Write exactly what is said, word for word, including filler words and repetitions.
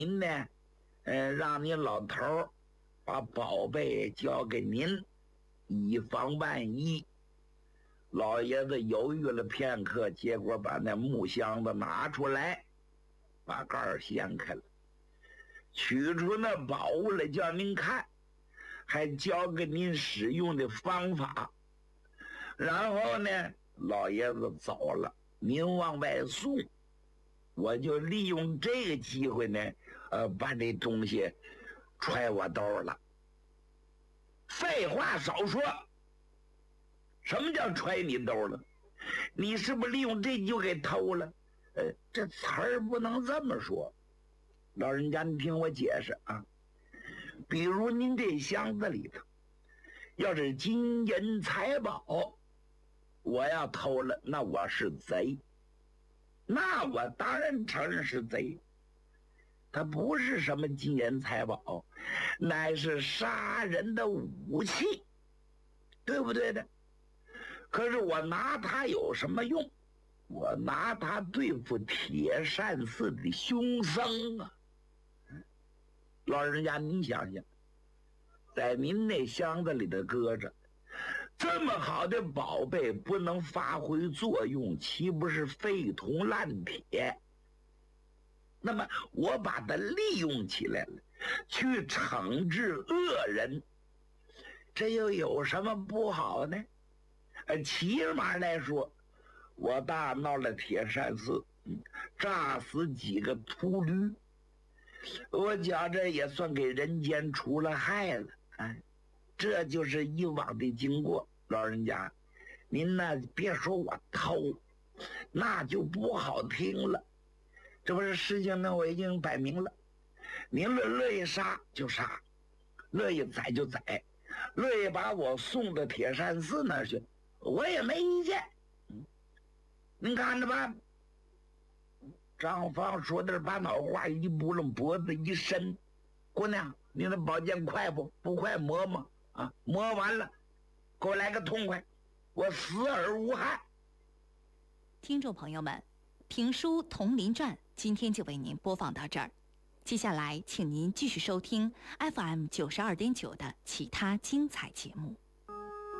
您呢，呃，让你老头儿把宝贝交给您，以防万一。老爷子犹豫了片刻，结果把那木箱子拿出来，把盖儿掀开了，取出那宝物来叫您看，还教给您使用的方法。然后呢，老爷子走了，您往外送，我就利用这个机会呢，呃，把这东西揣我兜了。废话少说，什么叫揣你兜了？你是不是利用这就给偷了？呃，这词儿不能这么说。老人家，你听我解释啊。比如您这箱子里头，要是金银财宝，我要偷了，那我是贼，那我当然承认是贼。它不是什么金银财宝，乃是杀人的武器，对不对的？可是我拿它有什么用？我拿它对付铁扇寺的凶僧啊！老人家，您想想，在您那箱子里头搁着这么好的宝贝，不能发挥作用，岂不是废铜烂铁？那么我把它利用起来了，去惩治恶人，这又有什么不好呢？呃，起码来说，我大闹了铁扇寺，炸死几个秃驴，我觉着也算给人间除了害了。哎，这就是以往的经过。老人家，您呢别说我偷，那就不好听了。这不是事情呢，我已经摆明了，您乐乐意杀就杀，乐意宰就宰，乐意把我送到铁扇寺那儿去，我也没意见。嗯，您看着吧。张芳说点把脑话，一扑棱脖子一伸，姑娘，你的宝剑快不？不快磨吗？啊，磨完了，给我来个痛快，我死而无憾。 听众朋友们，评书《铜林传》今天就为您播放到这儿，接下来请您继续收听 F M 九十二点九的其他精彩节目。